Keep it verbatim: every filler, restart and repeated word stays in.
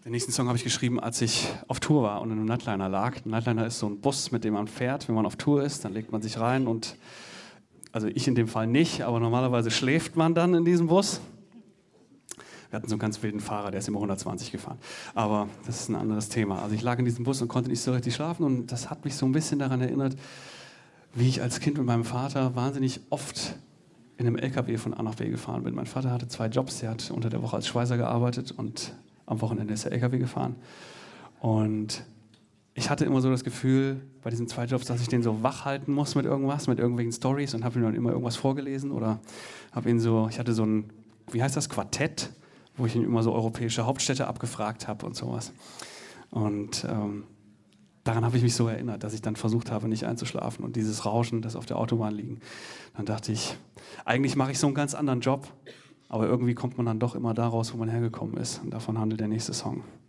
Den nächsten Song habe ich geschrieben, als ich auf Tour war und in einem Nightliner lag. Ein Nightliner ist so ein Bus, mit dem man fährt, wenn man auf Tour ist. Dann legt man sich rein und, also ich in dem Fall nicht, aber normalerweise schläft man dann in diesem Bus. Wir hatten so einen ganz wilden Fahrer, der ist immer hundertzwanzig gefahren. Aber das ist ein anderes Thema. Also ich lag in diesem Bus und konnte nicht so richtig schlafen und das hat mich so ein bisschen daran erinnert, wie ich als Kind mit meinem Vater wahnsinnig oft in einem L K W von A nach B gefahren bin. Mein Vater hatte zwei Jobs, der hat unter der Woche als Schweißer gearbeitet und am Wochenende ist er L K W gefahren. Und ich hatte immer so das Gefühl, bei diesen zwei Jobs, dass ich den so wach halten muss mit irgendwas, mit irgendwelchen Storys und habe ihm dann immer irgendwas vorgelesen oder habe ihn so, ich hatte so ein, wie heißt das, Quartett, wo ich ihn immer so europäische Hauptstädte abgefragt habe und sowas. Und ähm, daran habe ich mich so erinnert, dass ich dann versucht habe, nicht einzuschlafen und dieses Rauschen, das auf der Autobahn liegen. Dann dachte ich, eigentlich mache ich so einen ganz anderen Job, aber irgendwie kommt man dann doch immer da raus, wo man hergekommen ist. Und davon handelt der nächste Song.